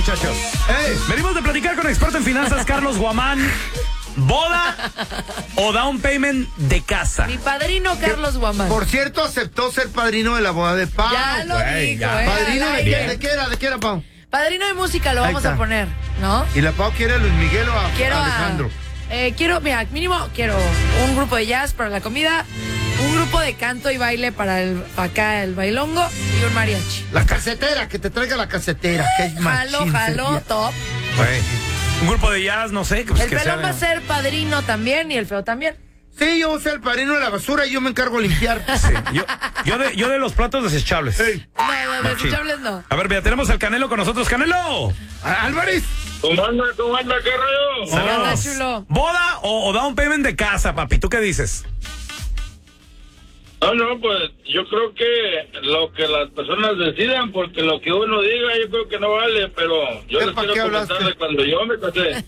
muchachos. Venimos de platicar con experto en finanzas, Carlos Guamán. ¿Boda o down payment de casa? Mi padrino Carlos Guamán. Por cierto, aceptó ser padrino de la boda de Pau. Ya lo dijo, ¿Padrino de qué era, Pau? Padrino de música lo vamos a poner, ¿no? ¿Y la Pau quiere a Luis Miguel o a Alejandro? Mira, mínimo quiero un grupo de jazz para la comida, un grupo de canto y baile para el bailongo y un mariachi. La casetera, que te traiga la casetera, que es más Jalo, top. Un grupo de jazz, no sé. Pues, el pelón va a ser padrino también y el feo también. Sí, yo voy a ser el padrino de la basura y yo me encargo de limpiar. Sí, yo de los platos desechables. Sí. No, desechables no. A ver, mira, tenemos al Canelo con nosotros. ¡Canelo! ¡Álvarez! ¿Cómo anda, qué rollo? Saludos. Chulo. ¿Boda o down payment de casa, papi? ¿Tú qué dices? No, pues yo creo que lo que las personas decidan, porque lo que uno diga yo creo que no vale, pero yo les quiero comentar de cuando yo me casé.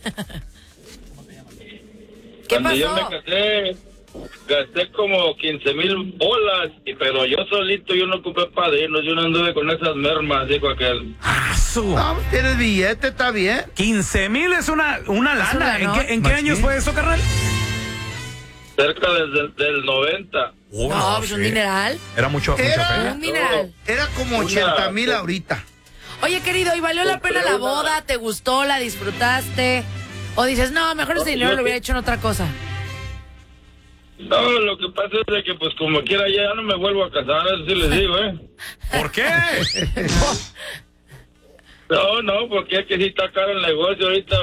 ¿Qué cuando pasó? yo me casé, gasté como 15,000 bolas, pero yo solito, yo no ocupé padrinos, yo no anduve con esas mermas, dijo aquel. No, tienes billete, está bien. 15,000 es una lana. ¿En qué años fue eso, carnal? Cerca del 90. No, pues un dineral. Era mucho Un dineral. Era como 80,000 ahorita. Oye, querido, ¿y valió la pena la boda? ¿Te gustó? ¿La disfrutaste? ¿O dices, no, mejor ese dinero lo hubiera hecho en otra cosa? No, lo que pasa es de que pues como quiera ya no me vuelvo a casar, eso sí les digo, ¿Por qué? No, porque es que sí está caro el negocio, ahorita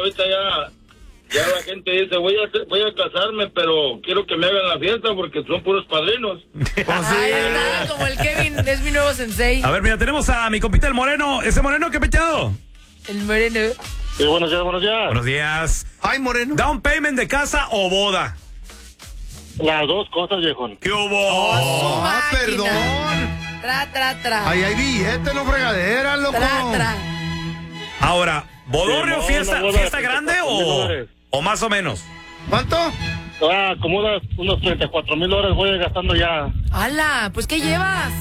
ya la gente dice, voy a casarme, pero quiero que me hagan la fiesta porque son puros padrinos. Ay, nada, como el Kevin, es mi nuevo sensei. A ver, mira, tenemos a mi compita el Moreno. ¿Ese Moreno qué peteado? El Moreno. Sí, buenos días. Buenos días. Ay, Moreno. ¿Down payment de casa o boda? Las dos cosas, viejón. ¿Qué hubo? Perdón. Tra. Ahí hay billetes, no fregaderas, loco. Tra. Ahora, ¿bodorrio fiesta grande o más o menos? ¿Cuánto? Como unos 34,000 horas voy gastando ya. ¡Hala! Pues, ¿qué llevas?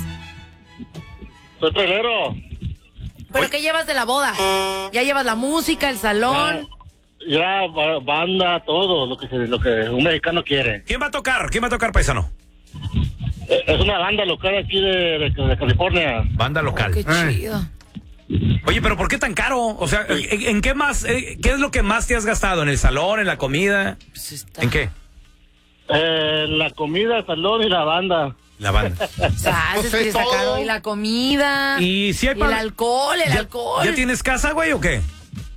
Soy trailero. ¿Pero qué llevas de la boda? ¿Ya llevas la música, el salón? Ya, banda, todo lo que un mexicano quiere. ¿Quién va a tocar, paisano? Es una banda local aquí de California. Banda local. ¡Qué chido! Oye, pero ¿por qué tan caro? O sea, ¿en qué más? ¿Qué es lo que más te has gastado? ¿En el salón, en la comida? Pues ¿En qué? La comida, el salón y la banda. La banda. Es que está caro. Y la comida. Y si hay el alcohol. ¿Ya tienes casa, güey, o qué?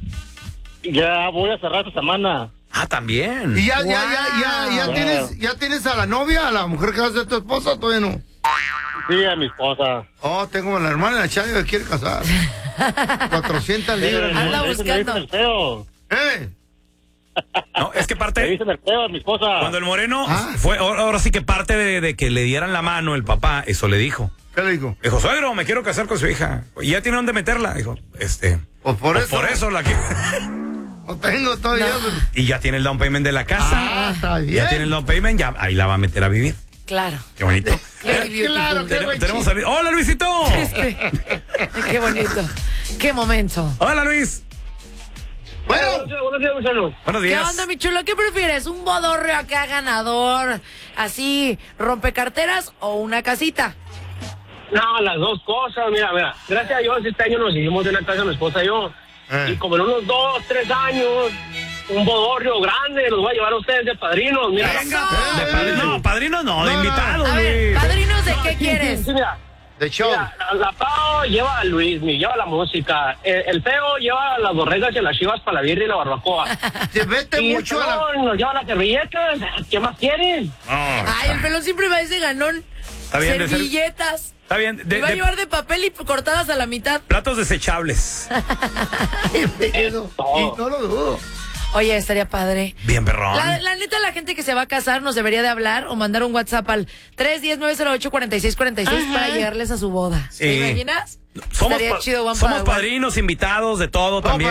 Ya voy a cerrar esta semana. Ah, también. ¿Y ya tienes a la novia, a la mujer que va a ser tu esposa o todavía no? Sí, a mi esposa. Oh, tengo a la hermana de la Chayo que quiere casar. 400 libras. Anda Me buscando. dicen el feo. No, es que Me parte... dicen el feo a mi esposa. Cuando el Moreno fue, ahora sí que parte de que le dieran la mano el papá, eso le dijo. ¿Qué le dijo? Dijo, suegro, me quiero casar con su hija. ¿Y ya tiene dónde meterla? Dijo, Pues por eso la que... no tengo todavía. Y ya tiene el down payment de la casa. Está bien. Ya tiene el down payment, ya ahí la va a meter a vivir. Claro. Qué bonito. Claro, qué buen Tenemos a... ¡Hola, Luisito! Qué bonito. Qué momento. ¡Hola, Luis! Bueno, Buenos días, Luciano. Buenos ¿Qué días. onda, mi chulo? ¿Qué prefieres? ¿Un bodorrio acá ganador, así, rompecarteras o una casita? No, las dos cosas, mira. Gracias a Dios, este año nos hicimos de una casa mi esposa y yo. Y como en unos 2, 3 años, un bodorrio grande, los voy a llevar a ustedes de padrinos. Mira, Padrinos no, de invitados, A ver, Luis. ¿padrinos de qué quieres? Sí, mira. de show. Mira, la Pau lleva a Luis, lleva la música. El feo lleva las borregas y las chivas para la birria y la barbacoa. Te vete Y mucho el a la... pelón nos lleva las servilletas. ¿Qué más quieren? Ay, el pelón siempre va a ese ganón. Está bien, de ser- servilletas. Está bien. Me va a llevar de papel y cortadas a la mitad. Platos desechables. Qué pedo. Y no lo dudo. Oye, estaría padre. Bien, perrón. La neta, la gente que se va a casar nos debería de hablar o mandar un WhatsApp al 310-908-4646 para llegarles a su boda. Sí. ¿Te imaginas? Somos, Estaría chido, Juan somos Paraguay. padrinos, invitados, de todo también.